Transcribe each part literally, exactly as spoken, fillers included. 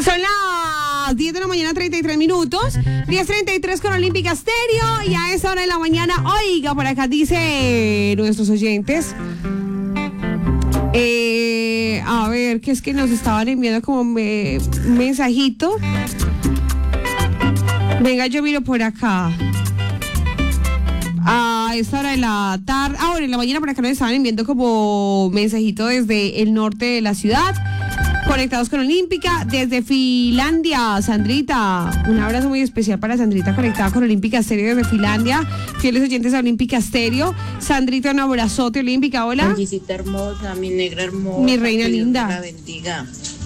Son las diez de la mañana, treinta y tres minutos. diez treinta y tres con Olímpica Estéreo. Y a esa hora de la mañana, oiga, por acá dice nuestros oyentes. Eh, a ver, que es que nos estaban enviando como me, un mensajito. Venga, yo miro por acá. A esta hora de la tarde. Ah, bueno, en la mañana por acá nos estaban enviando como mensajito desde el norte de la ciudad. Conectados con Olímpica desde Finlandia, Sandrita. Un abrazo muy especial para Sandrita, conectada con Olímpica Estéreo desde Finlandia. Fieles oyentes a Olímpica Estéreo. Sandrita, un abrazote, Olímpica. Hola. Angisita hermosa, mi negra hermosa. Mi reina que Dios linda. la bendiga.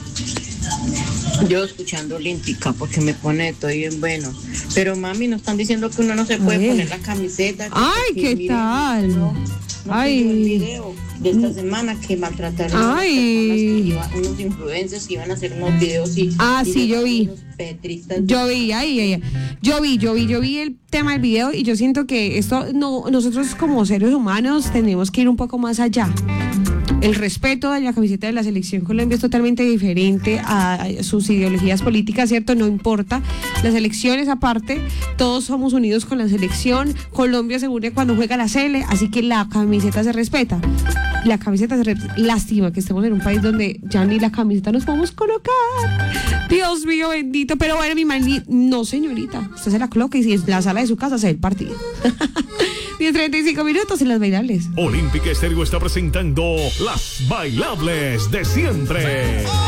Yo escuchando Olímpica porque me pone todo bien bueno. Pero mami, nos están diciendo que uno no se puede Ay. poner la camiseta. que- Ay, que ¿qué miren, tal? No, no Ay. pilló el video de esta semana que maltrataron a unas Ay. personas que iban, unos influencers que iban a hacer unos videos y Ah, y sí, yo vi. unos petristas. Yo vi, ay, ay, ay. yo vi, yo vi, yo vi el tema del video y yo siento que esto, no, nosotros como seres humanos tenemos que ir un poco más allá. El respeto de la camiseta de la selección Colombia es totalmente diferente a sus ideologías políticas, ¿cierto? No importa. Las elecciones aparte, todos somos unidos con la selección. Colombia se une cuando juega la Sele, así que la camiseta se respeta. La camiseta se respeta. Lástima que estemos en un país donde ya ni la camiseta nos podemos colocar. Dios mío bendito. Pero bueno, mi mani, no señorita, usted se la coloca y si es la sala de su casa se ve el partido. diez treinta y cinco minutos en las bailables. Olímpica Estéreo está presentando las bailables de siempre.